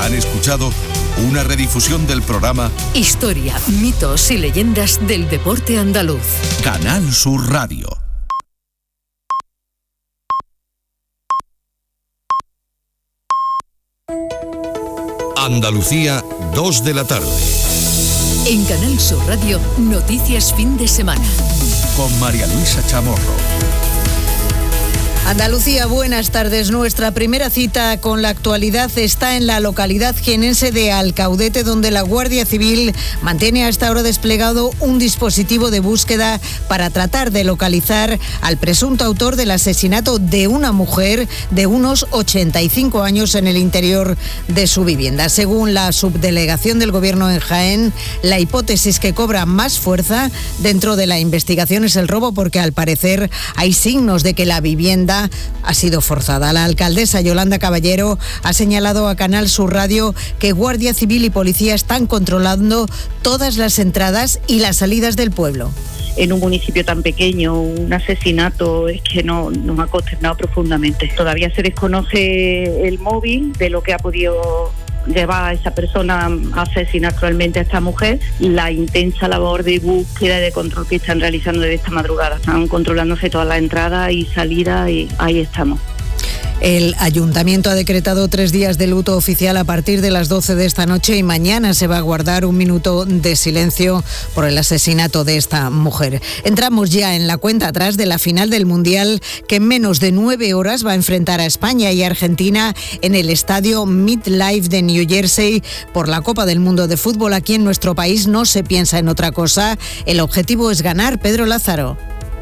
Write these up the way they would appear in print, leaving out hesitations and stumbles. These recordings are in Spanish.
Han escuchado una redifusión del programa Historia, mitos y leyendas del deporte andaluz. Canal Sur Radio. Andalucía, 2 de la tarde. En Canal Sur Radio, noticias fin de semana. Con María Luisa Chamorro. Andalucía, buenas tardes. Nuestra primera cita con la actualidad está en la localidad jienense de Alcaudete, donde la Guardia Civil mantiene a esta hora desplegado un dispositivo de búsqueda para tratar de localizar al presunto autor del asesinato de una mujer de unos 85 años en el interior de su vivienda. Según la subdelegación del Gobierno en Jaén, la hipótesis que cobra más fuerza dentro de la investigación es el robo, porque al parecer hay signos de que la vivienda ha sido forzada. La alcaldesa Yolanda Caballero ha señalado a Canal Sur Radio que Guardia Civil y Policía están controlando todas las entradas y las salidas del pueblo. En un municipio tan pequeño, un asesinato es que nos ha consternado profundamente. Todavía se desconoce el móvil de lo que ha podido llevar a esa persona a asesinar cruelmente a esta mujer. La intensa labor de búsqueda y de control que están realizando desde esta madrugada. Están controlándose todas las entradas y salidas y ahí estamos. El Ayuntamiento ha decretado 3 días de luto oficial a partir de las 12 de esta noche y mañana se va a guardar un minuto de silencio por el asesinato de esta mujer. Entramos ya en la cuenta atrás de la final del Mundial, que en menos de 9 horas va a enfrentar a España y Argentina en el estadio MetLife de New Jersey por la Copa del Mundo de Fútbol. Aquí en nuestro país no se piensa en otra cosa. El objetivo es ganar. Pedro Lázaro.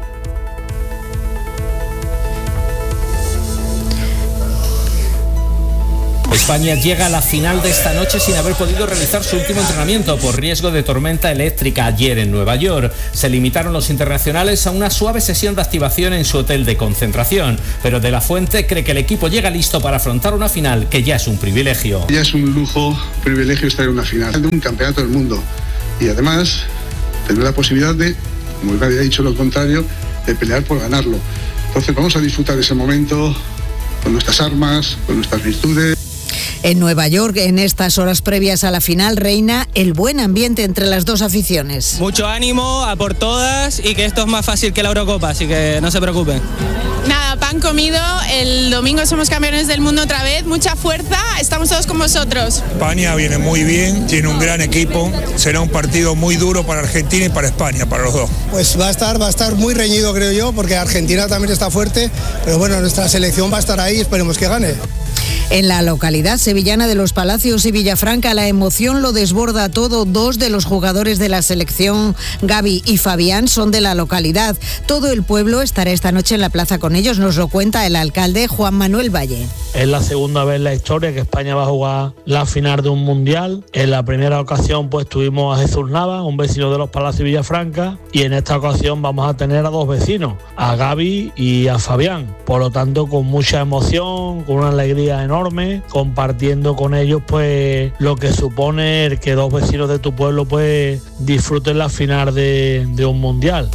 España llega a la final de esta noche sin haber podido realizar su último entrenamiento por riesgo de tormenta eléctrica. Ayer en Nueva York se limitaron los internacionales a una suave sesión de activación en su hotel de concentración, pero De la Fuente cree que el equipo llega listo para afrontar una final que ya es un privilegio. Ya es un lujo, un privilegio estar en una final de un campeonato del mundo y además tener la posibilidad de, como nadie ha dicho lo contrario, de pelear por ganarlo. Entonces vamos a disfrutar de ese momento con nuestras armas, con nuestras virtudes. En Nueva York, en estas horas previas a la final, reina el buen ambiente entre las dos aficiones. Mucho ánimo, a por todas, y que esto es más fácil que la Eurocopa, así que no se preocupen. Nada, pan comido, el domingo somos campeones del mundo otra vez, mucha fuerza, estamos todos con vosotros. España viene muy bien, tiene un gran equipo, será un partido muy duro para Argentina y para España, para los dos. Pues va a estar muy reñido, creo yo, porque Argentina también está fuerte, pero bueno, nuestra selección va a estar ahí, esperemos que gane. En la localidad sevillana de Los Palacios y Villafranca, la emoción lo desborda todo. 2 de los jugadores de la selección, Gavi y Fabián, son de la localidad. Todo el pueblo estará esta noche en la plaza con ellos, nos lo cuenta el alcalde Juan Manuel Valle. Es la segunda vez en la historia que España va a jugar la final de un mundial. En la primera ocasión pues tuvimos a Jesús Nava, un vecino de Los Palacios y Villafranca, y en esta ocasión vamos a tener a 2 vecinos, a Gavi y a Fabián. Por lo tanto, con mucha emoción, con una alegría enorme, compartiendo con ellos pues lo que supone que 2 vecinos de tu pueblo pues disfruten la final de un mundial.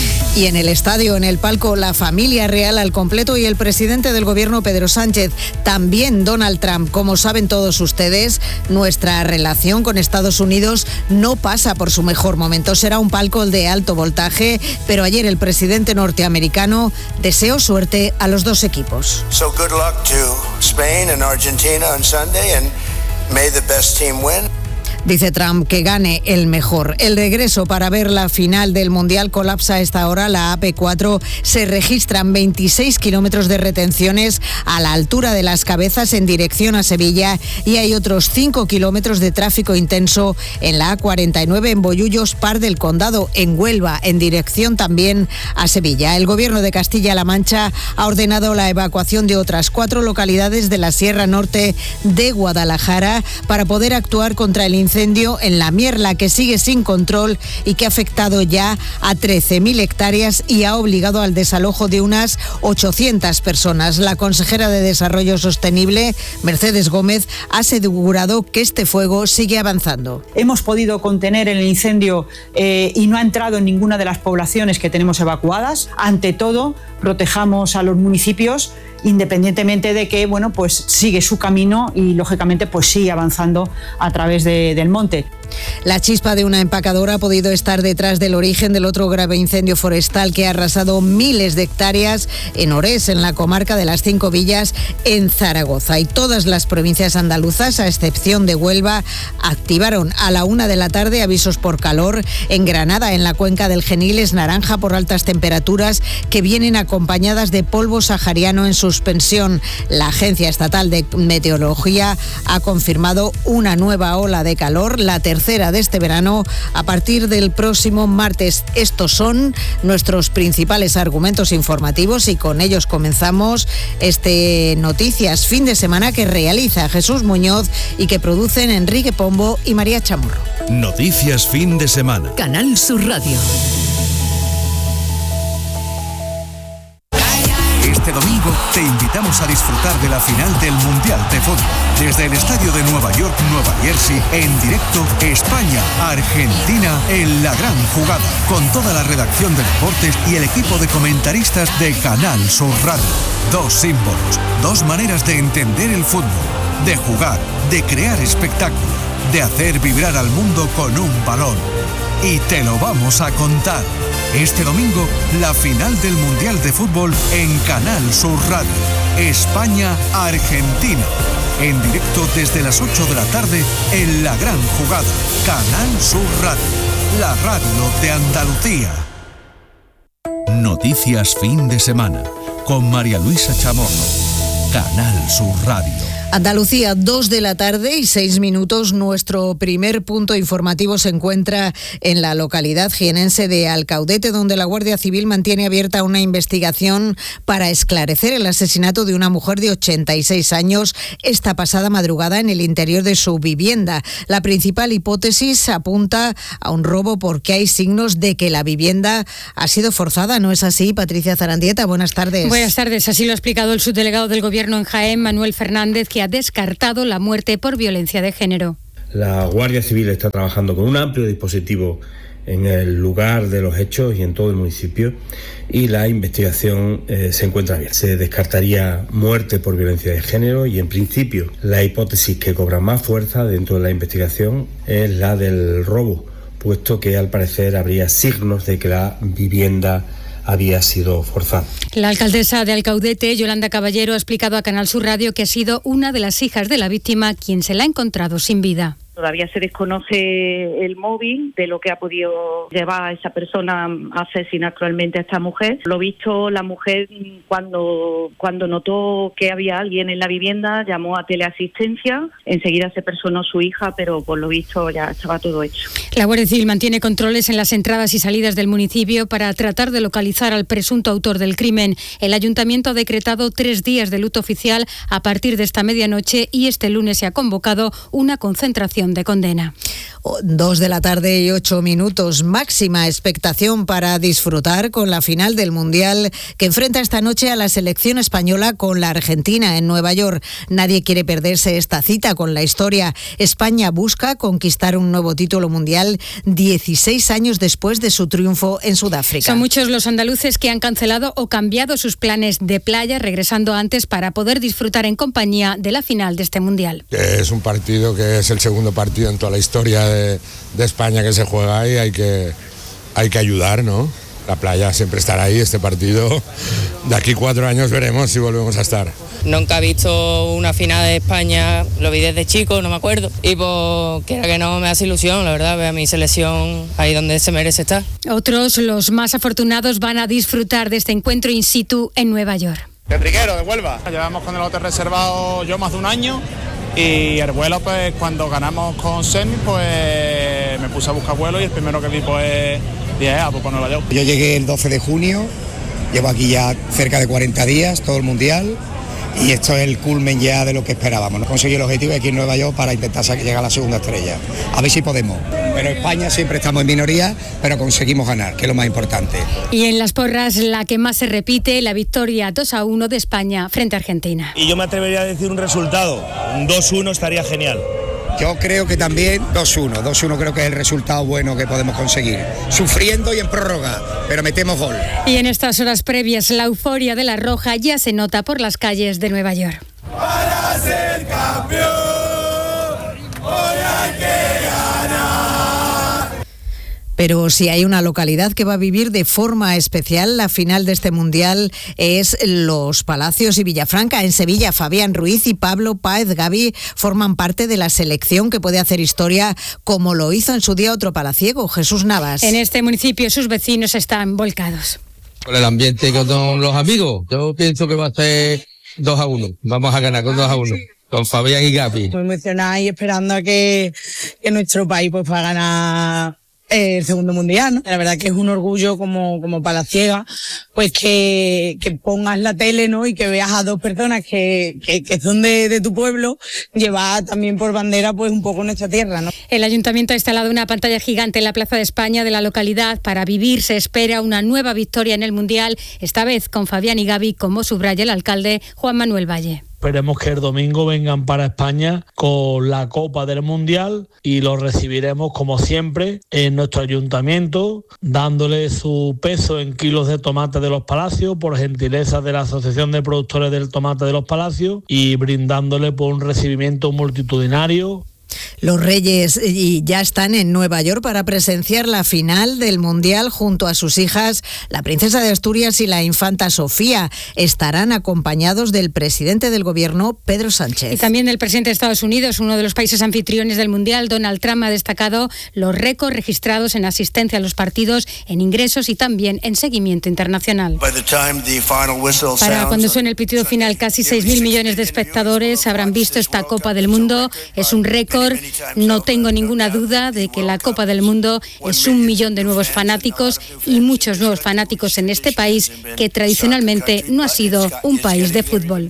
Y en el estadio, en el palco, la familia real al completo y el presidente del gobierno, Pedro Sánchez, también Donald Trump. Como saben todos ustedes, nuestra relación con Estados Unidos no pasa por su mejor momento. Será un palco de alto voltaje, pero ayer el presidente norteamericano deseó suerte a los 2 equipos. So good luck to Spain and Argentina on Sunday and may the best team win. Dice Trump que gane el mejor. El regreso para ver la final del Mundial colapsa a esta hora la AP4. Se registran 26 kilómetros de retenciones a la altura de Las Cabezas en dirección a Sevilla y hay otros 5 kilómetros de tráfico intenso en la A49 en Bollullos, Par del Condado, en Huelva, en dirección también a Sevilla. El gobierno de Castilla-La Mancha ha ordenado la evacuación de otras 4 localidades de la Sierra Norte de Guadalajara para poder actuar contra el incendio en la Mierla, que sigue sin control y que ha afectado ya a 13.000 hectáreas y ha obligado al desalojo de unas 800 personas. La consejera de Desarrollo Sostenible, Mercedes Gómez, ha asegurado que este fuego sigue avanzando. Hemos podido contener el incendio y no ha entrado en ninguna de las poblaciones que tenemos evacuadas. Ante todo, protejamos a los municipios independientemente de que, bueno, pues sigue su camino y lógicamente pues sigue avanzando a través del monte. La chispa de una empacadora ha podido estar detrás del origen del otro grave incendio forestal que ha arrasado miles de hectáreas en Orés, en la comarca de las Cinco Villas, en Zaragoza. Y todas las provincias andaluzas, a excepción de Huelva, activaron a la 1 de la tarde avisos por calor. En Granada, en la cuenca del Genil, es naranja por altas temperaturas que vienen acompañadas de polvo sahariano en suspensión. La Agencia Estatal de Meteorología ha confirmado una nueva ola de calor, la tercera de este verano, a partir del próximo martes. Estos son nuestros principales argumentos informativos y con ellos comenzamos este Noticias Fin de Semana que realiza Jesús Muñoz y que producen Enrique Pombo y María Chamorro. Noticias Fin de Semana. Canal Sur Radio. Este domingo te invitamos a disfrutar de la final del Mundial de Fútbol. Desde el estadio de Nueva York, Nueva Jersey, en directo, España-Argentina en la gran jugada. Con toda la redacción de deportes y el equipo de comentaristas de Canal Sur Radio. Dos símbolos, dos maneras de entender el fútbol, de jugar, de crear espectáculo, de hacer vibrar al mundo con un balón. Y te lo vamos a contar. Este domingo, la final del Mundial de Fútbol en Canal Sur Radio. España-Argentina. En directo desde las 8 de la tarde en la gran jugada. Canal Sur Radio. La radio de Andalucía. Noticias Fin de Semana. Con María Luisa Chamorro. Canal Sur Radio. Andalucía, 2 de la tarde y 6 minutos. Nuestro primer punto informativo se encuentra en la localidad jienense de Alcaudete, donde la Guardia Civil mantiene abierta una investigación para esclarecer el asesinato de una mujer de 86 años esta pasada madrugada en el interior de su vivienda. La principal hipótesis apunta a un robo porque hay signos de que la vivienda ha sido forzada. ¿No es así, Patricia Zarandieta? Buenas tardes. Buenas tardes. Así lo ha explicado el subdelegado del Gobierno en Jaén, Manuel Fernández, que ha descartado la muerte por violencia de género. La Guardia Civil está trabajando con un amplio dispositivo en el lugar de los hechos y en todo el municipio, y la investigación se encuentra bien. Se descartaría muerte por violencia de género y, en principio, la hipótesis que cobra más fuerza dentro de la investigación es la del robo, puesto que al parecer habría signos de que la vivienda había sido forzada. La alcaldesa de Alcaudete, Yolanda Caballero, ha explicado a Canal Sur Radio que ha sido una de las hijas de la víctima quien se la ha encontrado sin vida. Todavía se desconoce el móvil de lo que ha podido llevar a esa persona a asesinar cruelmente a esta mujer. Lo visto, la mujer cuando notó que había alguien en la vivienda llamó a teleasistencia, enseguida se personó su hija, pero por lo visto ya estaba todo hecho. La Guardia Civil mantiene controles en las entradas y salidas del municipio para tratar de localizar al presunto autor del crimen. El Ayuntamiento ha decretado 3 días de luto oficial a partir de esta medianoche y este lunes se ha convocado una concentración de condena. 2 de la tarde y 8 minutos. Máxima expectación para disfrutar con la final del Mundial que enfrenta esta noche a la selección española con la Argentina en Nueva York. Nadie quiere perderse esta cita con la historia. España busca conquistar un nuevo título mundial 16 años después de su triunfo en Sudáfrica. Son muchos los andaluces que han cancelado o cambiado sus planes de playa, regresando antes para poder disfrutar en compañía de la final de este Mundial. Es un partido que es el segundo partido en toda la historia de España que se juega ahí, hay que ayudar, ¿no? La playa siempre estará ahí, este partido, de aquí 4 años veremos si volvemos a estar. Nunca he visto una final de España, lo vi desde chico, no me acuerdo, y pues quiera que no me hace ilusión, la verdad, ver a mi selección ahí donde se merece estar. Otros, los más afortunados, van a disfrutar de este encuentro in situ en Nueva York. Enriquero, de Huelva. Llevamos con el hotel reservado yo más de 1 año. Y el vuelo, pues cuando ganamos con Semi, pues me puse a buscar vuelo y el primero que vi, pues dije, pues Nueva York. Yo llegué el 12 de junio, llevo aquí ya cerca de 40 días, todo el Mundial, y esto es el culmen ya de lo que esperábamos. Conseguí el objetivo aquí en Nueva York para intentar llegar a la segunda estrella. A ver si podemos. Pero España siempre estamos en minoría, pero conseguimos ganar, que es lo más importante. Y en las porras, la que más se repite, la victoria 2-1 de España frente a Argentina. Y yo me atrevería a decir un resultado, un 2-1 estaría genial. Yo creo que también 2-1. 2-1 creo que es el resultado bueno que podemos conseguir. Sufriendo y en prórroga, pero metemos gol. Y en estas horas previas, la euforia de la Roja ya se nota por las calles de Nueva York. Para ser campeón, hoy hay que ganar. Pero si hay una localidad que va a vivir de forma especial la final de este Mundial es Los Palacios y Villafranca. En Sevilla, Fabián Ruiz y Pablo Páez Gavi forman parte de la selección que puede hacer historia como lo hizo en su día otro palaciego, Jesús Navas. En este municipio sus vecinos están volcados. Con el ambiente con los amigos, yo pienso que va a ser 2-1. Vamos a ganar con 2-1. Con Fabián y Gavi. Muy emocionada y esperando a que nuestro país pues va a ganar el segundo mundial, ¿no? La verdad que es un orgullo como palaciega, pues que pongas la tele, ¿no? Y que veas a dos personas que son de tu pueblo, llevar también por bandera pues un poco nuestra tierra, ¿no? El ayuntamiento ha instalado una pantalla gigante en la Plaza de España de la localidad. Para vivir se espera una nueva victoria en el Mundial, esta vez con Fabián y Gavi, como subraya el alcalde Juan Manuel Valle. Esperemos que el domingo vengan para España con la Copa del Mundial y los recibiremos como siempre en nuestro ayuntamiento, dándole su peso en kilos de tomate de Los Palacios por gentileza de la Asociación de Productores del Tomate de Los Palacios y brindándole por un recibimiento multitudinario. Los Reyes ya están en Nueva York para presenciar la final del Mundial junto a sus hijas, la princesa de Asturias y la infanta Sofía. Estarán acompañados del presidente del gobierno, Pedro Sánchez. Y también del presidente de Estados Unidos, uno de los países anfitriones del Mundial. Donald Trump ha destacado los récords registrados en asistencia a los partidos, en ingresos y también en seguimiento internacional. Para cuando suene el pitido final, casi 6.000 millones de espectadores habrán visto esta Copa del Mundo. Es un récord. No tengo ninguna duda de que la Copa del Mundo es 1 millón de nuevos fanáticos y muchos nuevos fanáticos en este país que tradicionalmente no ha sido un país de fútbol.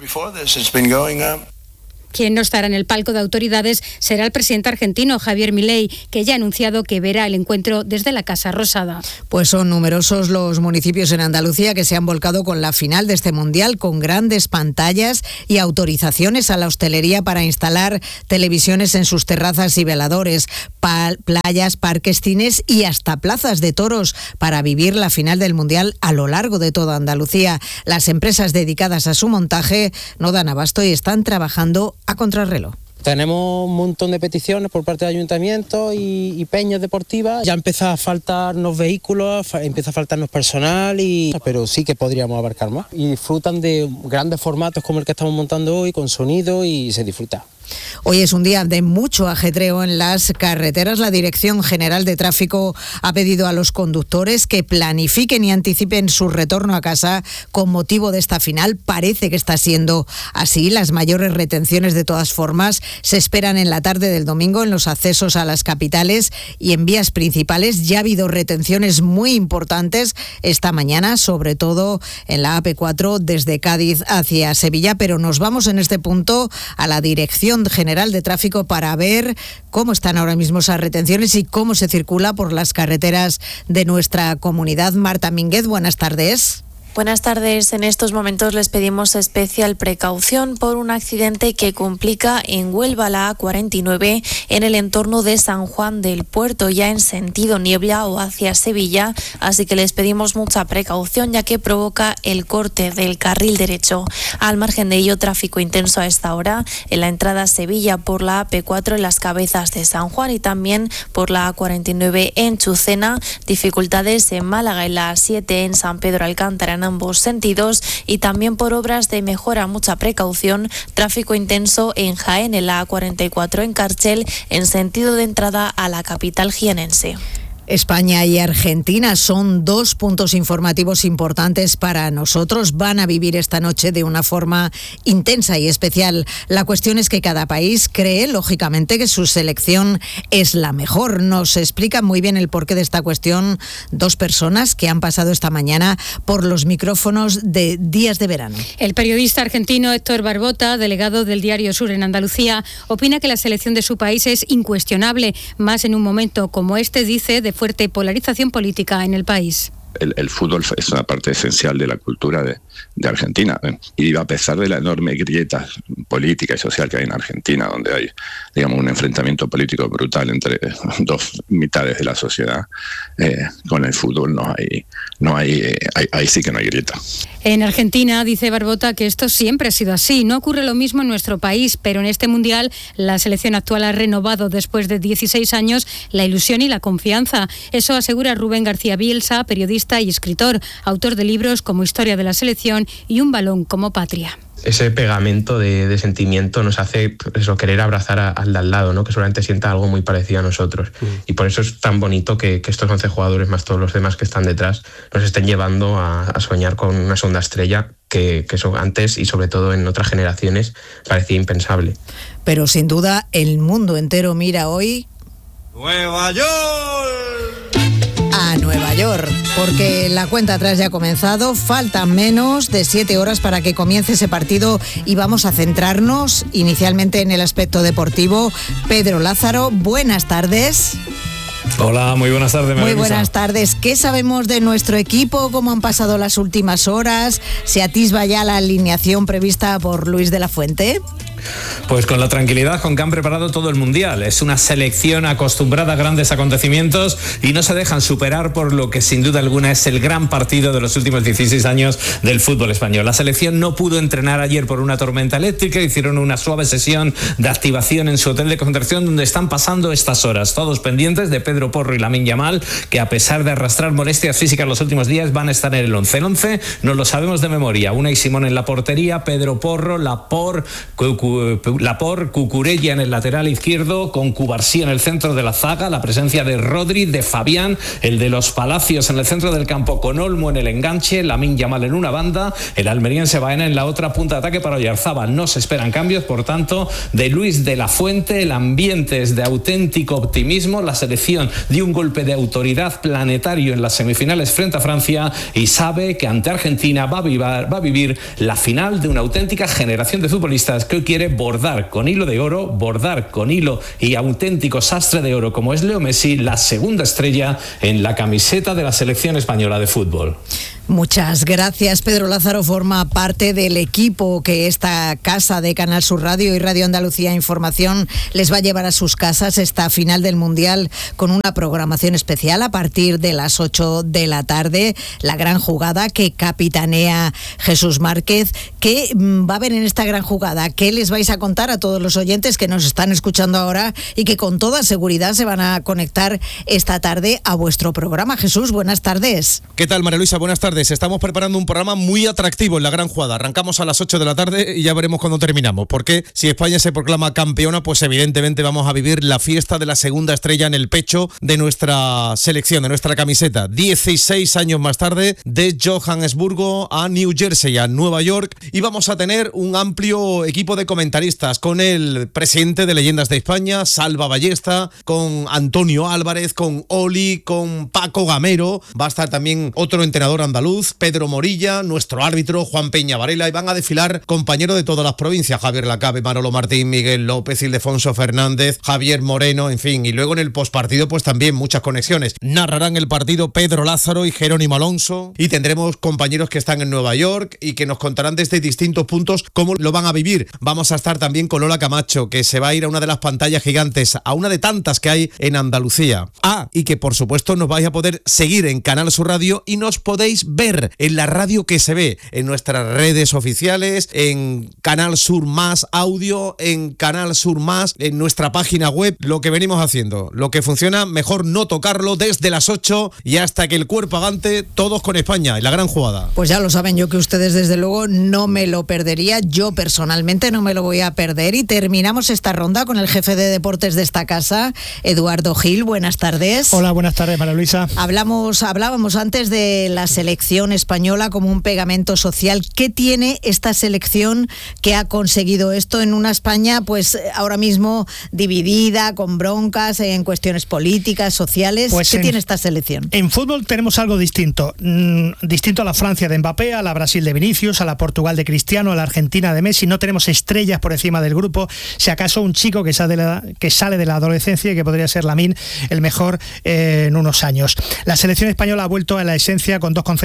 Quien no estará en el palco de autoridades será el presidente argentino, Javier Milei, que ya ha anunciado que verá el encuentro desde la Casa Rosada. Pues son numerosos los municipios en Andalucía que se han volcado con la final de este Mundial, con grandes pantallas y autorizaciones a la hostelería para instalar televisiones en sus terrazas y veladores, playas, parques, cines y hasta plazas de toros para vivir la final del Mundial a lo largo de toda Andalucía. Las empresas dedicadas a su montaje no dan abasto y están trabajando a contrarreloj. Tenemos un montón de peticiones por parte del ayuntamiento y peñas deportivas. Ya empieza a faltarnos vehículos, empieza a faltarnos personal, pero sí que podríamos abarcar más. Y disfrutan de grandes formatos como el que estamos montando hoy, con sonido, y se disfruta. Hoy es un día de mucho ajetreo en las carreteras. La Dirección General de Tráfico ha pedido a los conductores que planifiquen y anticipen su retorno a casa con motivo de esta final. Parece que está siendo así. Las mayores retenciones, de todas formas, se esperan en la tarde del domingo en los accesos a las capitales y en vías principales. Ya ha habido retenciones muy importantes esta mañana, sobre todo en la AP4 desde Cádiz hacia Sevilla, pero nos vamos en este punto a la Dirección General de Tráfico para ver cómo están ahora mismo esas retenciones y cómo se circula por las carreteras de nuestra comunidad. Marta Mínguez, buenas tardes. Buenas tardes. En estos momentos les pedimos especial precaución por un accidente que complica en Huelva la A49 en el entorno de San Juan del Puerto, ya en sentido Niebla o hacia Sevilla, así que les pedimos mucha precaución ya que provoca el corte del carril derecho. Al margen de ello, tráfico intenso a esta hora en la entrada a Sevilla por la AP4 en las Cabezas de San Juan y también por la A49 en Chucena, dificultades en Málaga en la A7 en San Pedro Alcántara en ambos sentidos y también por obras de mejora, mucha precaución, tráfico intenso en Jaén en la A44 en Carchel en sentido de entrada a la capital jienense. España y Argentina son dos puntos informativos importantes para nosotros. Van a vivir esta noche de una forma intensa y especial. La cuestión es que cada país cree, lógicamente, que su selección es la mejor. Nos explican muy bien el porqué de esta cuestión dos personas que han pasado esta mañana por los micrófonos de Días de Verano. El periodista argentino Héctor Barbota, delegado del Diario Sur en Andalucía, opina que la selección de su país es incuestionable, más en un momento como este, dice, de fuerte polarización política en el país. El fútbol es una parte esencial de la cultura de Argentina. Y a pesar de la enorme grieta política y social que hay en Argentina, donde hay, digamos, un enfrentamiento político brutal entre dos mitades de la sociedad, con el fútbol ahí sí que no hay grieta. En Argentina dice Barbota que esto siempre ha sido así. No ocurre lo mismo en nuestro país, pero en este Mundial la selección actual ha renovado después de 16 años la ilusión y la confianza. Eso asegura Rubén García Bielsa, periodista y escritor, autor de libros como Historia de la Selección y Un balón como patria. Ese pegamento de sentimiento nos hace querer abrazar al de al lado, ¿no? Que seguramente sienta algo muy parecido a nosotros. Y por eso es tan bonito que estos 11 jugadores, más todos los demás que están detrás, nos estén llevando a soñar con una segunda estrella que eso antes y sobre todo en otras generaciones parecía impensable. Pero sin duda el mundo entero mira hoy ¡Nueva York! A Nueva York, porque la cuenta atrás ya ha comenzado, faltan menos de 7 horas para que comience ese partido y vamos a centrarnos inicialmente en el aspecto deportivo. Pedro Lázaro, buenas tardes. Hola, muy buenas tardes, María Muy Luisa. buenas tardes. ¿Qué sabemos de nuestro equipo? ¿Cómo han pasado las últimas horas? ¿Se atisba ya la alineación prevista por Luis de la Fuente? Pues con la tranquilidad con que han preparado todo el Mundial. Es una selección acostumbrada a grandes acontecimientos y no se dejan superar por lo que sin duda alguna es el gran partido de los últimos 16 años del fútbol español. La selección no pudo entrenar ayer por una tormenta eléctrica, hicieron una suave sesión de activación en su hotel de concentración donde están pasando estas horas, todos pendientes de Pedro Porro y Lamine Yamal, que a pesar de arrastrar molestias físicas los últimos días van a estar en el 11. El 11 no lo sabemos de memoria. Unai Simón en la portería, Pedro Porro, Laporte, Cucurella en el lateral izquierdo, con Cubarsí en el centro de la zaga, la presencia de Rodri, de Fabián, el de los Palacios en el centro del campo, con Olmo en el enganche, Lamine Yamal en una banda, el almeriense Baena en la otra punta de ataque para Oyarzabal. No se esperan cambios, por tanto, de Luis de la Fuente. El ambiente es de auténtico optimismo. La selección dio un golpe de autoridad planetario en las semifinales frente a Francia y sabe que ante Argentina va a vivir la final de una auténtica generación de futbolistas que hoy quiere bordar con hilo de oro, bordar con hilo y auténtico sastre de oro como es Leo Messi, la segunda estrella en la camiseta de la selección española de fútbol. Muchas gracias. Pedro Lázaro forma parte del equipo que esta casa de Canal Sur Radio y Radio Andalucía Información les va a llevar a sus casas esta final del Mundial con una programación especial a partir de las 8 de la tarde. La gran jugada que capitanea Jesús Márquez. ¿Qué va a haber en esta gran jugada? ¿Qué les vais a contar a todos los oyentes que nos están escuchando ahora y que con toda seguridad se van a conectar esta tarde a vuestro programa? Jesús, buenas tardes. ¿Qué tal, María Luisa? Buenas tardes. Estamos preparando un programa muy atractivo en la gran jugada. Arrancamos a las 8 de la tarde y ya veremos cuándo terminamos. Porque si España se proclama campeona, pues evidentemente vamos a vivir la fiesta de la segunda estrella en el pecho de nuestra selección, de nuestra camiseta. 16 años más tarde, de Johannesburgo a New Jersey, a Nueva York. Y vamos a tener un amplio equipo de comentaristas con el presidente de Leyendas de España, Salva Ballesta, con Antonio Álvarez, con Oli, con Paco Gamero. Va a estar también otro entrenador andaluz, Pedro Morilla, nuestro árbitro Juan Peña Varela, y van a desfilar compañeros de todas las provincias, Javier Lacabe, Manolo Martín, Miguel López, Ildefonso Fernández, Javier Moreno, en fin. Y luego en el postpartido pues también muchas conexiones. Narrarán el partido Pedro Lázaro y Jerónimo Alonso, y tendremos compañeros que están en Nueva York y que nos contarán desde distintos puntos cómo lo van a vivir. Vamos a estar también con Lola Camacho, que se va a ir a una de las pantallas gigantes, a una de tantas que hay en Andalucía. Y que por supuesto nos vais a poder seguir en Canal Sur Radio y nos podéis ver en la radio que se ve, en nuestras redes oficiales, en Canal Sur Más Audio, en Canal Sur Más, en nuestra página web. Lo que venimos haciendo, lo que funciona, mejor no tocarlo desde las 8 y hasta que el cuerpo aguante, todos con España en la gran jugada. Pues ya lo saben, yo que ustedes desde luego no me lo perdería, yo personalmente no me lo voy a perder. Y terminamos esta ronda con el jefe de deportes de esta casa, Eduardo Gil. Buenas tardes. Hola, buenas tardes, María Luisa. Hablábamos antes de la selección española como un pegamento social. ¿Qué tiene esta selección que ha conseguido esto en una España pues ahora mismo dividida, con broncas en cuestiones políticas, sociales? Pues ¿Qué tiene esta selección? En fútbol tenemos algo distinto. Distinto a la Francia de Mbappé, a la Brasil de Vinicius, a la Portugal de Cristiano, a la Argentina de Messi. No tenemos estrellas por encima del grupo. Si acaso un chico que sale de la adolescencia y que podría ser Lamine el mejor en unos años. La selección española ha vuelto a la esencia con dos conceptos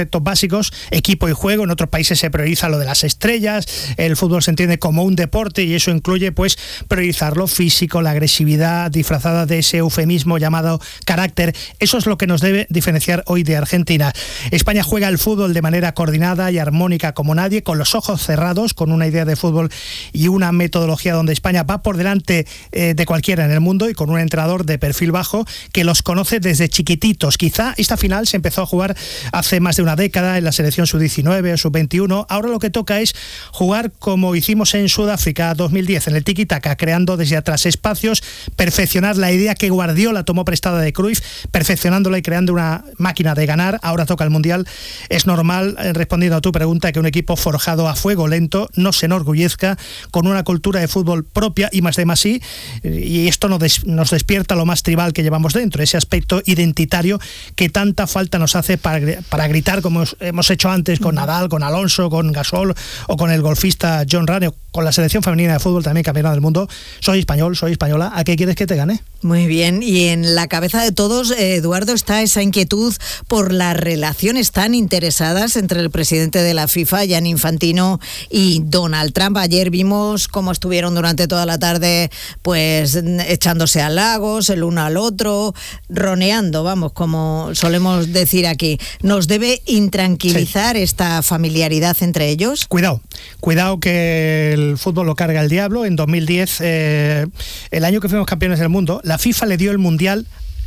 conceptos básicos, equipo y juego. En otros países se prioriza lo de las estrellas, el fútbol se entiende como un deporte y eso incluye pues priorizar lo físico, la agresividad disfrazada de ese eufemismo llamado carácter. Eso es lo que nos debe diferenciar hoy de Argentina. España juega el fútbol de manera coordinada y armónica como nadie, con los ojos cerrados, con una idea de fútbol y una metodología donde España va por delante de cualquiera en el mundo y con un entrenador de perfil bajo que los conoce desde chiquititos. Quizá esta final se empezó a jugar hace más de una década en la selección sub-19 o sub-21. Ahora lo que toca es jugar como hicimos en Sudáfrica 2010, en el tiki-taka, creando desde atrás espacios, perfeccionar la idea que Guardiola tomó prestada de Cruyff, perfeccionándola y creando una máquina de ganar. Ahora toca el Mundial. Es normal, respondiendo a tu pregunta, que un equipo forjado a fuego lento no se enorgullezca con una cultura de fútbol propia y más de más sí, y esto nos despierta lo más tribal que llevamos dentro, ese aspecto identitario que tanta falta nos hace para gritar como hemos hecho antes con Nadal, con Alonso, con Gasol o con el golfista John Ram, con la selección femenina de fútbol también campeona del mundo. Soy español, soy española, ¿a qué quieres que te gane? Muy bien, y en la cabeza de todos, Eduardo, está esa inquietud por las relaciones tan interesadas entre el presidente de la FIFA, Gianni Infantino, y Donald Trump. Ayer vimos cómo estuvieron durante toda la tarde pues echándose halagos el uno al otro, roneando, vamos, como solemos decir aquí. ¿Nos debe intranquilizar esta familiaridad entre ellos? Cuidado que el fútbol lo carga el diablo. En 2010, el año que fuimos campeones del mundo, la FIFA le dio el Mundial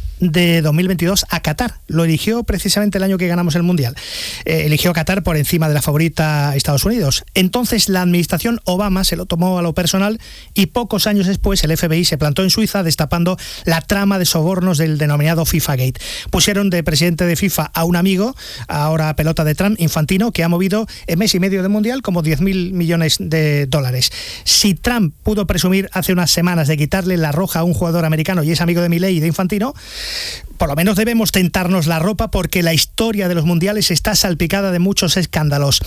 de 2022 a Qatar. Lo eligió precisamente el año que ganamos el Mundial. Eligió a Qatar por encima de la favorita Estados Unidos. Entonces la administración Obama se lo tomó a lo personal y pocos años después el FBI se plantó en Suiza destapando la trama de sobornos del denominado FIFA Gate. Pusieron de presidente de FIFA a un amigo, ahora pelota de Trump, Infantino, que ha movido en mes y medio de Mundial como 10.000 millones de dólares. Si Trump pudo presumir hace unas semanas de quitarle la roja a un jugador americano y es amigo de Milei y de Infantino, por lo menos debemos tentarnos la ropa porque la historia de los mundiales está salpicada de muchos escándalos.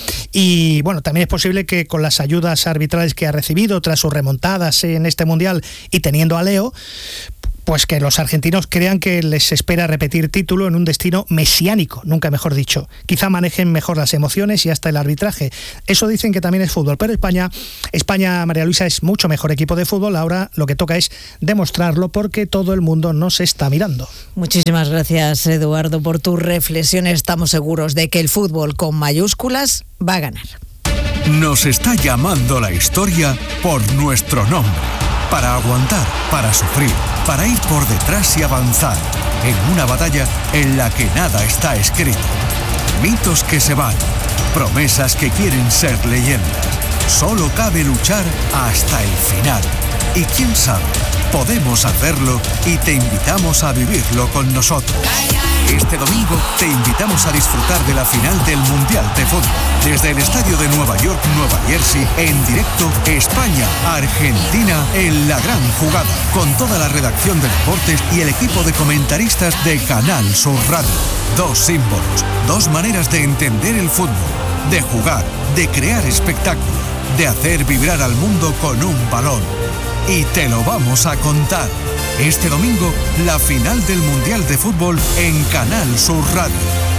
Y bueno, también es posible que con las ayudas arbitrales que ha recibido tras sus remontadas en este mundial y teniendo a Leo, pues que los argentinos crean que les espera repetir título en un destino mesiánico, nunca mejor dicho. Quizá manejen mejor las emociones y hasta el arbitraje. Eso dicen que también es fútbol, pero España, María Luisa, es mucho mejor equipo de fútbol. Ahora lo que toca es demostrarlo porque todo el mundo nos está mirando. Muchísimas gracias, Eduardo, por tus reflexiones. Estamos seguros de que el fútbol con mayúsculas va a ganar. Nos está llamando la historia por nuestro nombre. Para aguantar, para sufrir, para ir por detrás y avanzar, en una batalla en la que nada está escrito. Mitos que se van, promesas que quieren ser leyendas. Solo cabe luchar hasta el final. Y quién sabe, podemos hacerlo y te invitamos a vivirlo con nosotros. Este domingo te invitamos a disfrutar de la final del Mundial de Fútbol. Desde el estadio de Nueva York, Nueva Jersey, en directo, España-Argentina en la gran jugada. Con toda la redacción de deportes y el equipo de comentaristas de Canal Sur Radio. Dos símbolos, dos maneras de entender el fútbol, de jugar, de crear espectáculo, de hacer vibrar al mundo con un balón. Y te lo vamos a contar. Este domingo, la final del Mundial de Fútbol en Canal Sur Radio.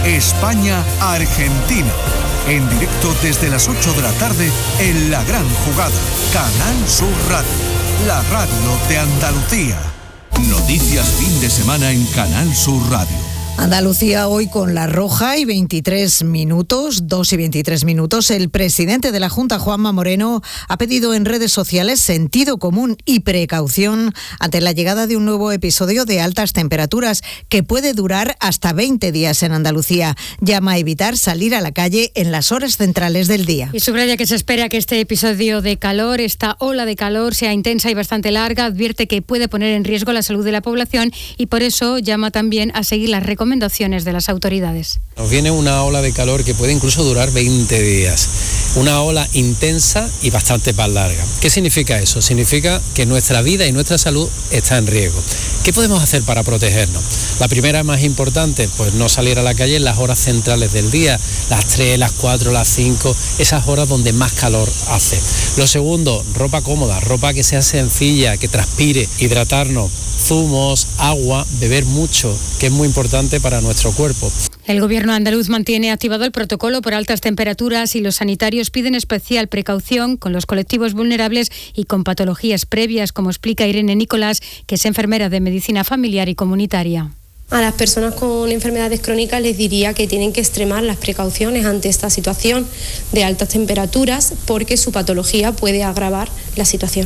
España-Argentina. En directo desde las 8 de la tarde en la gran jugada. Canal Sur Radio. La radio de Andalucía. Noticias fin de semana en Canal Sur Radio. Andalucía hoy con la roja y 23 minutos, 2 y 23 minutos. El presidente de la Junta, Juanma Moreno, ha pedido en redes sociales sentido común y precaución ante la llegada de un nuevo episodio de altas temperaturas que puede durar hasta 20 días en Andalucía. Llama a evitar salir a la calle en las horas centrales del día. Y subraya que se espera que este episodio de calor, esta ola de calor, sea intensa y bastante larga. Advierte que puede poner en riesgo la salud de la población y por eso llama también a seguir las recomendaciones de las autoridades. Nos viene una ola de calor que puede incluso durar 20 días. Una ola intensa y bastante más larga. ¿Qué significa eso? Significa que nuestra vida y nuestra salud está en riesgo. ¿Qué podemos hacer para protegernos? La primera, más importante, pues no salir a la calle en las horas centrales del día, las 3, las 4, las 5, esas horas donde más calor hace. Lo segundo, ropa cómoda, ropa que sea sencilla, que transpire, hidratarnos, zumos, agua, beber mucho, que es muy importante para nuestro cuerpo. El gobierno andaluz mantiene activado el protocolo por altas temperaturas y los sanitarios piden especial precaución con los colectivos vulnerables y con patologías previas, como explica Irene Nicolás, que es enfermera de medicina familiar y comunitaria. A las personas con enfermedades crónicas les diría que tienen que extremar las precauciones ante esta situación de altas temperaturas porque su patología puede agravar la situación.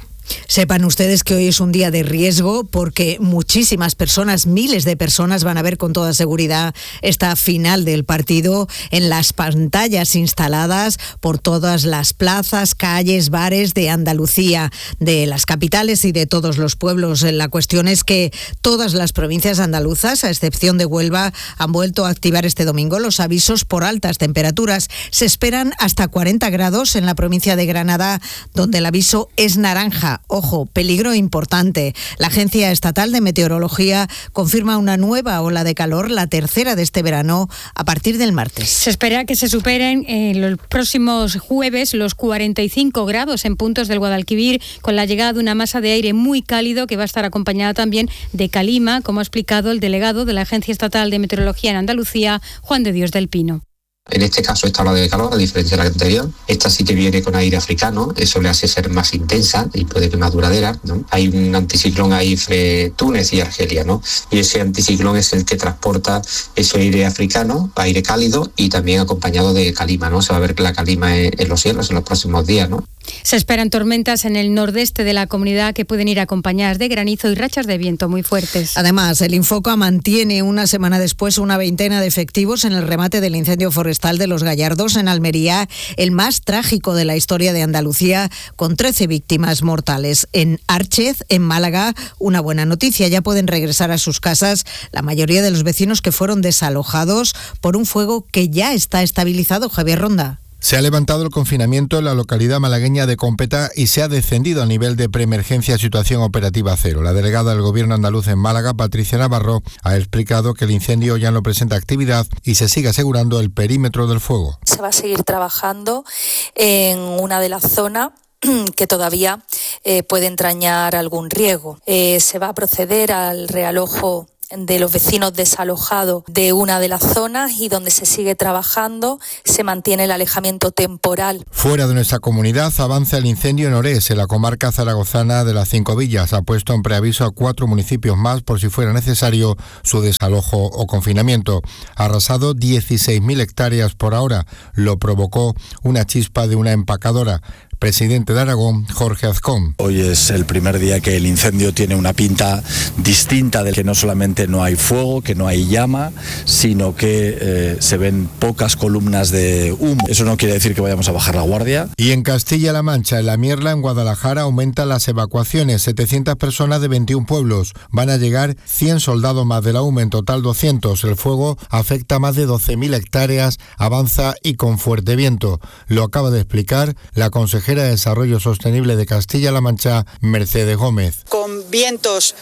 Sepan ustedes que hoy es un día de riesgo porque muchísimas personas, miles de personas van a ver con toda seguridad esta final del partido en las pantallas instaladas por todas las plazas, calles, bares de Andalucía, de las capitales y de todos los pueblos. La cuestión es que todas las provincias andaluzas, a excepción de Huelva, han vuelto a activar este domingo los avisos por altas temperaturas. Se esperan hasta 40 grados en la provincia de Granada, donde el aviso es naranja. Ojo, peligro importante. La Agencia Estatal de Meteorología confirma una nueva ola de calor, la tercera de este verano, a partir del martes. Se espera que se superen los próximos jueves los 45 grados en puntos del Guadalquivir, con la llegada de una masa de aire muy cálido que va a estar acompañada también de calima, como ha explicado el delegado de la Agencia Estatal de Meteorología en Andalucía, Juan de Dios del Pino. En este caso, esta ola de calor, a diferencia de la anterior, esta sí que viene con aire africano, eso le hace ser más intensa y puede que más duradera, ¿no? Hay un anticiclón ahí entre Túnez y Argelia, ¿no? Y ese anticiclón es el que transporta ese aire africano, aire cálido y también acompañado de calima, ¿no? Se va a ver la calima en los cielos en los próximos días, ¿no? Se esperan tormentas en el nordeste de la comunidad que pueden ir acompañadas de granizo y rachas de viento muy fuertes. Además, el Infoca mantiene una semana después una veintena de efectivos en el remate del incendio forestal de Los Gallardos en Almería, el más trágico de la historia de Andalucía, con 13 víctimas mortales. En Árchez, en Málaga, una buena noticia, ya pueden regresar a sus casas la mayoría de los vecinos que fueron desalojados por un fuego que ya está estabilizado. Javier Ronda. Se ha levantado el confinamiento en la localidad malagueña de Competa y se ha descendido a nivel de preemergencia a situación operativa cero. La delegada del Gobierno andaluz en Málaga, Patricia Navarro, ha explicado que el incendio ya no presenta actividad y se sigue asegurando el perímetro del fuego. Se va a seguir trabajando en una de las zonas que todavía puede entrañar algún riesgo. Se va a proceder al realojo de los vecinos desalojados de una de las zonas y donde se sigue trabajando se mantiene el alejamiento temporal. Fuera de nuestra comunidad avanza el incendio en Orés, en la comarca zaragozana de las Cinco Villas. Ha puesto en preaviso a 4 municipios más por si fuera necesario su desalojo o confinamiento. Ha arrasado 16.000 hectáreas por ahora. Lo provocó una chispa de una empacadora. Presidente de Aragón, Jorge Azcón. Hoy es el primer día que el incendio tiene una pinta distinta, de que no solamente no hay fuego, que no hay llama, sino que se ven pocas columnas de humo. Eso no quiere decir que vayamos a bajar la guardia. Y en Castilla-La Mancha, en La Mierla, en Guadalajara, aumentan las evacuaciones. 700 personas de 21 pueblos. Van a llegar 100 soldados más de la UME, en total 200. El fuego afecta a más de 12.000 hectáreas, avanza y con fuerte viento. Lo acaba de explicar la consejera de Desarrollo Sostenible de Castilla-La Mancha, Mercedes Gómez. Con vientos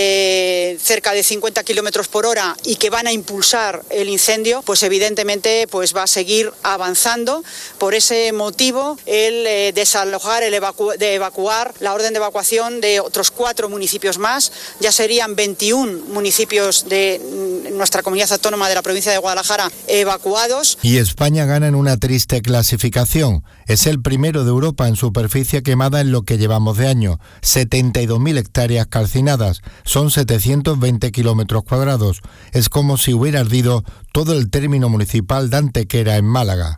de cerca de 50 kilómetros por hora y que van a impulsar el incendio, pues evidentemente pues va a seguir avanzando. Por ese motivo, el desalojar, evacuar, la orden de evacuación de otros 4 municipios más, ya serían 21 municipios de nuestra comunidad autónoma de la provincia de Guadalajara evacuados. Y España gana en una triste clasificación. Es el primero de Europa en superficie quemada en lo que llevamos de año. 72.000 hectáreas calcinadas. Son 720 kilómetros cuadrados. Es como si hubiera ardido todo el término municipal de Antequera, en Málaga.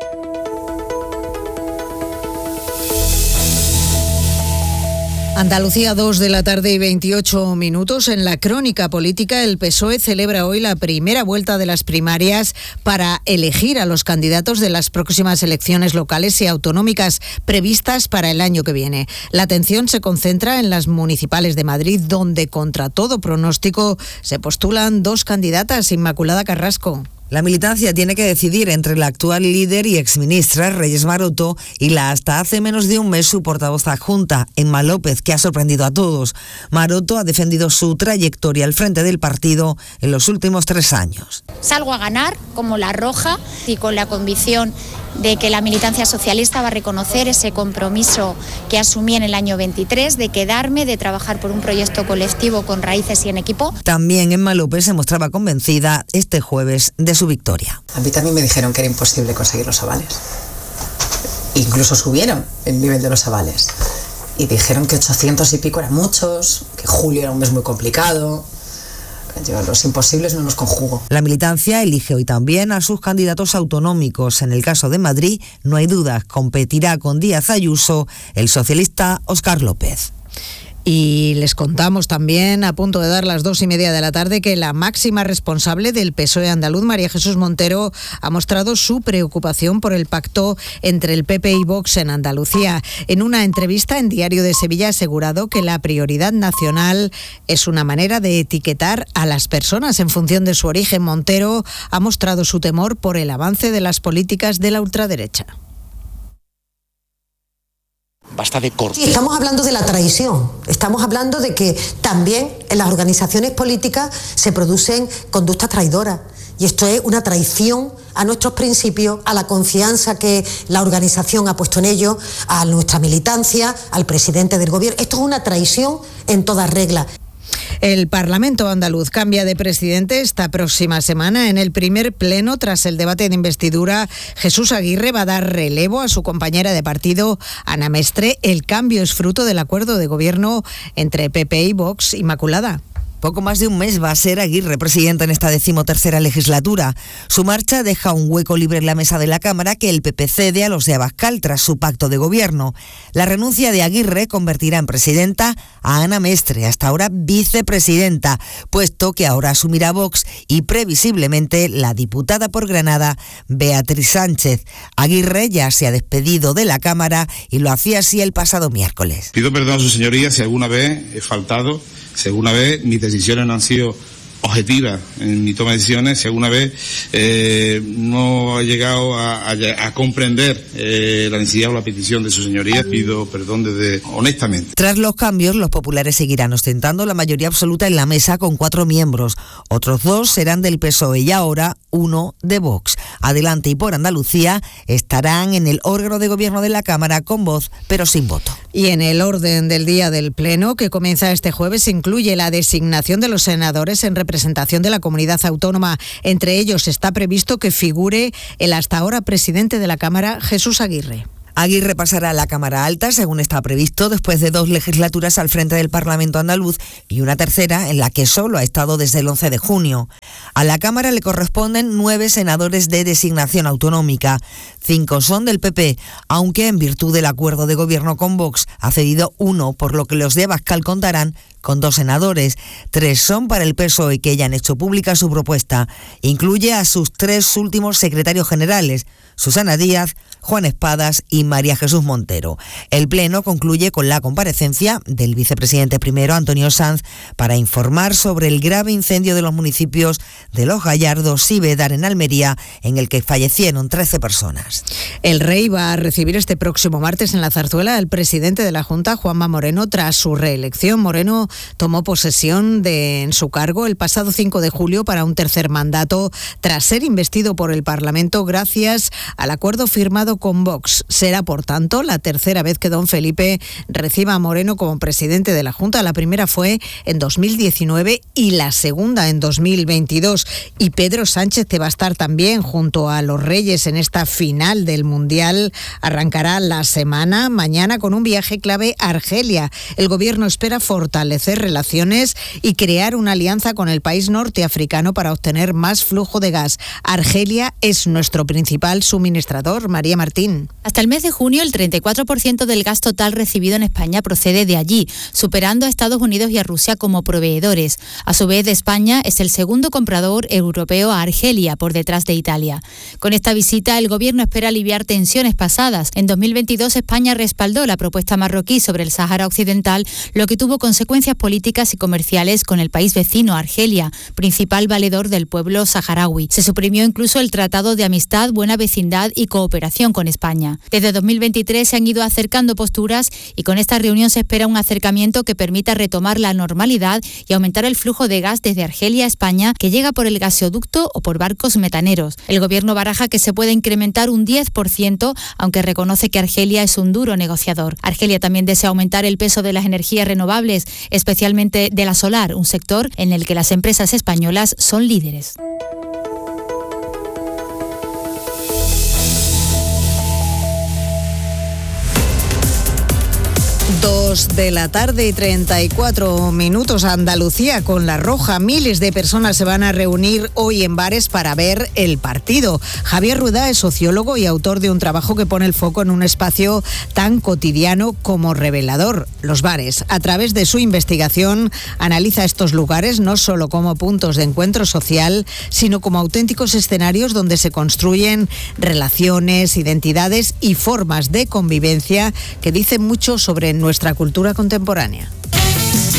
Andalucía, 2 de la tarde y 28 minutos. En la crónica política, el PSOE celebra hoy la primera vuelta de las primarias para elegir a los candidatos de las próximas elecciones locales y autonómicas previstas para el año que viene. La atención se concentra en las municipales de Madrid, donde contra todo pronóstico se postulan 2 candidatas. Inmaculada Carrasco. La militancia tiene que decidir entre la actual líder y exministra, Reyes Maroto, y la hasta hace menos de un mes su portavoz adjunta, Emma López, que ha sorprendido a todos. Maroto ha defendido su trayectoria al frente del partido en los últimos 3 años. Salgo a ganar como la roja y con la convicción de que la militancia socialista va a reconocer ese compromiso que asumí en el año 23 de quedarme, de trabajar por un proyecto colectivo con raíces y en equipo. También Emma López se mostraba convencida este jueves de su victoria. A mí también me dijeron que era imposible conseguir los avales. Incluso subieron el nivel de los avales. Y dijeron que 800 y pico eran muchos, que julio era un mes muy complicado. Yo los imposibles no los conjugo. La militancia elige hoy también a sus candidatos autonómicos. En el caso de Madrid, no hay dudas, competirá con Díaz Ayuso el socialista Óscar López. Y les contamos también, a punto de dar las 2:30 de la tarde, que la máxima responsable del PSOE andaluz, María Jesús Montero, ha mostrado su preocupación por el pacto entre el PP y Vox en Andalucía. En una entrevista en Diario de Sevilla ha asegurado que la prioridad nacional es una manera de etiquetar a las personas en función de su origen. Montero ha mostrado su temor por el avance de las políticas de la ultraderecha. Basta de corte. Sí, estamos hablando de la traición, estamos hablando de que también en las organizaciones políticas se producen conductas traidoras y esto es una traición a nuestros principios, a la confianza que la organización ha puesto en ellos, a nuestra militancia, al presidente del gobierno. Esto es una traición en toda regla. El Parlamento andaluz cambia de presidente esta próxima semana. En el primer pleno, tras el debate de investidura, Jesús Aguirre va a dar relevo a su compañera de partido, Ana Mestre. El cambio es fruto del acuerdo de gobierno entre PP y Vox. Inmaculada. Poco más de un mes va a ser Aguirre presidenta en esta 13ª legislatura. Su marcha deja un hueco libre en la mesa de la Cámara que el PP cede a los de Abascal tras su pacto de gobierno. La renuncia de Aguirre convertirá en presidenta a Ana Mestre, hasta ahora vicepresidenta, puesto que ahora asumirá Vox y previsiblemente la diputada por Granada, Beatriz Sánchez. Aguirre ya se ha despedido de la Cámara y lo hacía así el pasado miércoles. Pido perdón a su señoría si alguna vez he faltado, si alguna vez mis decisiones no han sido objetivas en mi toma de decisiones, si alguna vez no ha llegado a comprender la necesidad o la petición de su señoría, pido perdón honestamente. Tras los cambios, los populares seguirán ostentando la mayoría absoluta en la mesa con 4 miembros. Otros 2 serán del PSOE y ahora 1 de Vox. Adelante y por Andalucía estarán en el órgano de gobierno de la Cámara con voz, pero sin voto. Y en el orden del día del Pleno, que comienza este jueves, incluye la designación de los senadores en representación de la comunidad autónoma. Entre ellos está previsto que figure el hasta ahora presidente de la Cámara, Jesús Aguirre. Aguirre pasará a la Cámara Alta, según está previsto, después de 2 legislaturas al frente del Parlamento andaluz y una tercera en la que solo ha estado desde el 11 de junio. A la Cámara le corresponden 9 senadores de designación autonómica. 5 son del PP, aunque en virtud del acuerdo de gobierno con Vox ha cedido 1, por lo que los de Abascal contarán con 2 senadores. 3 son para el PSOE, que ya han hecho pública su propuesta. Incluye a sus 3 últimos secretarios generales, Susana Díaz, Juan Espadas y María Jesús Montero. El Pleno concluye con la comparecencia del vicepresidente primero, Antonio Sanz, para informar sobre el grave incendio de los municipios de Los Gallardos y Bédar en Almería, en el que fallecieron 13 personas. El rey va a recibir este próximo martes en la Zarzuela al presidente de la Junta, Juanma Moreno, tras su reelección. Moreno tomó posesión en su cargo el pasado 5 de julio para un tercer mandato, tras ser investido por el Parlamento gracias al acuerdo firmado con Vox. Será, por tanto, la tercera vez que don Felipe reciba a Moreno como presidente de la Junta. La primera fue en 2019 y la segunda en 2022. Y Pedro Sánchez, que va a estar también junto a los Reyes en esta final del Mundial, arrancará la semana mañana con un viaje clave a Argelia. El gobierno espera fortalecer relaciones y crear una alianza con el país norteafricano para obtener más flujo de gas. Argelia es nuestro principal suministrador. María Martín. Hasta el mes de junio, el 34% del gas total recibido en España procede de allí, superando a Estados Unidos y a Rusia como proveedores. A su vez, España es el segundo comprador europeo a Argelia, por detrás de Italia. Con esta visita, el gobierno espera aliviar tensiones pasadas. En 2022, España respaldó la propuesta marroquí sobre el Sáhara Occidental, lo que tuvo consecuencias políticas y comerciales con el país vecino, Argelia, principal valedor del pueblo saharaui. Se suprimió incluso el Tratado de Amistad, Buena Vecindad y Cooperación con España. Desde 2023 se han ido acercando posturas y con esta reunión se espera un acercamiento que permita retomar la normalidad y aumentar el flujo de gas desde Argelia a España, que llega por el gasoducto o por barcos metaneros. El gobierno baraja que se puede incrementar un 10%, aunque reconoce que Argelia es un duro negociador. Argelia también desea aumentar el peso de las energías renovables, especialmente de la solar, un sector en el que las empresas españolas son líderes. De la tarde y 34 minutos. Andalucía con la roja. Miles de personas se van a reunir hoy en bares para ver el partido. Javier Rueda es sociólogo y autor de un trabajo que pone el foco en un espacio tan cotidiano como revelador, los bares. A través de su investigación analiza estos lugares no solo como puntos de encuentro social, sino como auténticos escenarios donde se construyen relaciones, identidades y formas de convivencia que dicen mucho sobre nuestra cultura contemporánea.